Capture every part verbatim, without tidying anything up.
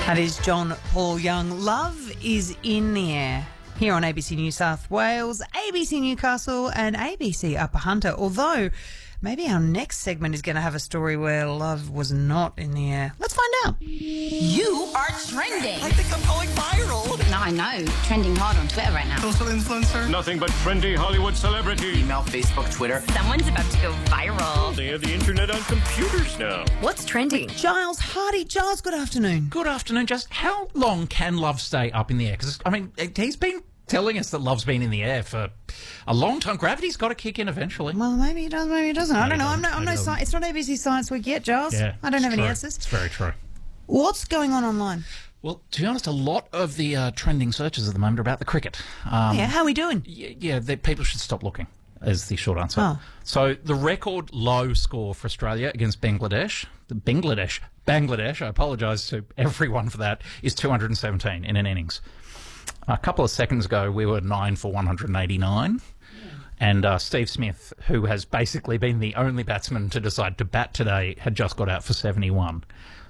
That is John Paul Young. Love is in the air here on A B C New South Wales, A B C Newcastle and A B C Upper Hunter. Although maybe our next segment is going to have a story where love was not in the air. Let's find out. You are trending. I think I'm going viral. No, I know. Trending hard on Twitter right now. Social influencer. Nothing but trendy Hollywood celebrity. Email, Facebook, Twitter. Someone's about to go viral. They have the internet on computers now. What's trending? Giles Hardy. Giles, good afternoon. Good afternoon. Just how long can love stay up in the air? Because, I mean, he's been telling us that love's been in the air for a long time. Gravity's got to kick in eventually. Well, maybe he does, maybe he doesn't. I Maybe don't know. he I'm no, doesn't. I'm Maybe no he sci- It's not A B C Science Week yet, Giles. Yeah, I don't have it's any true. answers. It's very true. What's going on online? Well, to be honest, a lot of the uh, trending searches at the moment are about the cricket. Um, yeah, how are we doing? y- yeah, the, people should stop looking, is the short answer. Oh. So the record low score for Australia against Bangladesh, the Bangladesh, Bangladesh, I apologise to everyone for that, is two hundred seventeen in an innings. A couple of seconds ago, we were nine for one hundred eighty-nine. And uh, Steve Smith, who has basically been the only batsman to decide to bat today, had just got out for seventy-one.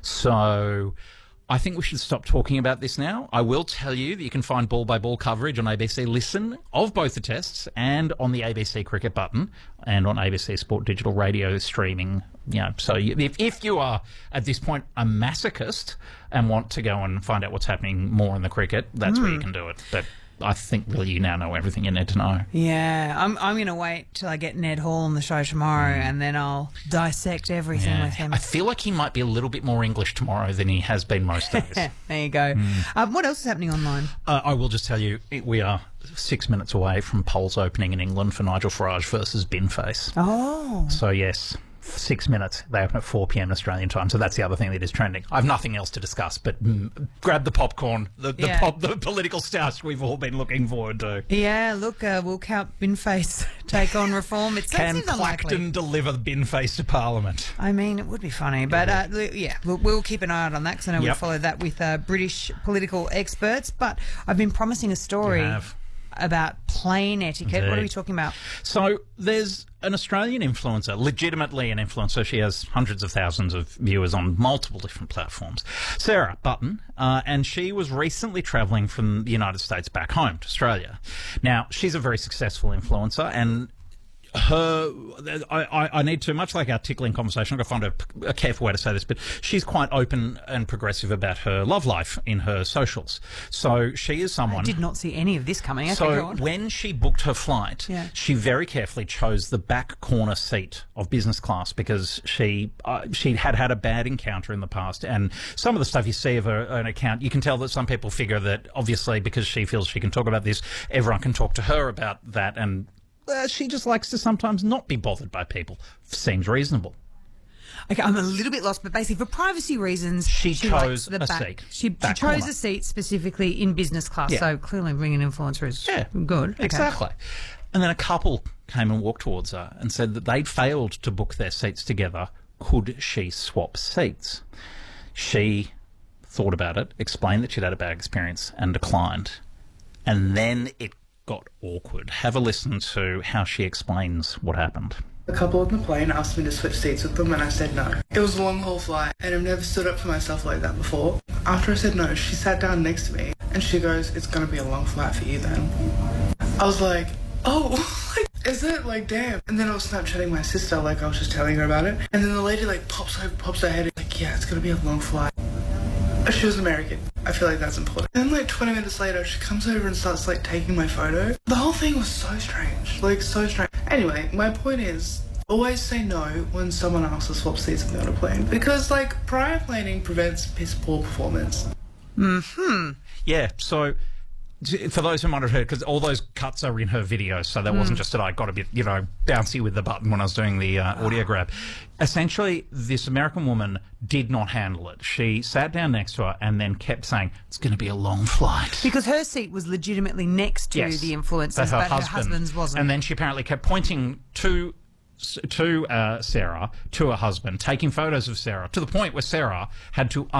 So I think we should stop talking about this now. I will tell you that you can find ball-by-ball coverage on A B C Listen of both the tests and on the A B C Cricket button and on A B C Sport Digital Radio streaming. You know, so you, if, if you are, at this point, a masochist and want to go and find out what's happening more in the cricket, that's where you can do it. But I think really you now know everything you need to know. Yeah, I'm I'm going to wait till I get Ned Hall on the show tomorrow and then I'll dissect everything Yeah. with him. I feel like he might be a little bit more English tomorrow than he has been most days. there you go. Um, what else is happening online? Uh, I will just tell you, it- we are six minutes away from polls opening in England for Nigel Farage versus Binface. Oh. So, yes, six minutes. They open at four p.m. Australian time, so that's the other thing that is trending. I have nothing else to discuss, but mm, grab the popcorn, the, the, Yeah. pop, the political stoush we've all been looking forward to. Yeah, look, uh, will Count Binface take on reform? It Can seems unlikely. Clacton deliver the Binface to Parliament? I mean, it would be funny, but uh, li- yeah, we'll, we'll keep an eye out on that because I know we Yep. follow that with uh, British political experts. But I've been promising a story You have. about plane etiquette. What are Indeed. we talking about? So there's an Australian influencer, legitimately an influencer. She has hundreds of thousands of viewers on multiple different platforms. Sarah Button, uh, and she was recently travelling from the United States back home to Australia. Now, she's a very successful influencer, and her, I, I, I need to, much like our tickling conversation, I've got to find a, a careful way to say this, but she's quite open and progressive about her love life in her socials. So she is someone... I did not see any of this coming. Okay, go So on. when she booked her flight, Yeah. she very carefully chose the back corner seat of business class because she uh, she had had a bad encounter in the past, and some of the stuff you see of her an account, you can tell that some people figure that obviously because she feels she can talk about this, everyone can talk to her about that, and uh, she just likes to sometimes not be bothered by people. Seems reasonable. Okay, I'm a little bit lost, but basically for privacy reasons, She likes chose the a back. seat, She, she back chose corner. a seat specifically in business class, Yeah. so clearly being an influencer is Yeah, good. Okay. Exactly. And then a couple came and walked towards her and said that they'd failed to book their seats together. Could she swap seats? She thought about it, explained that she'd had a bad experience and declined. And then it got awkward. Have a listen to how she explains what happened. A couple on the plane asked me to switch seats with them and I said no. It was a long haul flight and I've never stood up for myself like that before. After I said no, she sat down next to me and she goes, "It's gonna be a long flight for you then." I was like, oh, is it? Like, damn. And then I was Snapchatting my sister like I was just telling her about it. And then the lady like pops her, pops her head in, like, yeah, it's gonna be a long flight. She was American. I feel like that's important. Then like twenty minutes later, she comes over and starts like taking my photo. The whole thing was so strange. Like so strange. Anyway, my point is, always say no when someone asks to swap seats with me on a plane. Because like prior planning prevents piss poor performance. Yeah, so for those who might have heard, because all those cuts are in her videos, so that wasn't just that I got a bit, you know, bouncy with the button when I was doing the uh, audio grab. Essentially, this American woman did not handle it. She sat down next to her and then kept saying, "It's going to be a long flight." Because her seat was legitimately next to Yes, the influencers, but her, but husband, her husband's wasn't. And then she apparently kept pointing to to uh, Sarah, to her husband, taking photos of Sarah, to the point where Sarah had to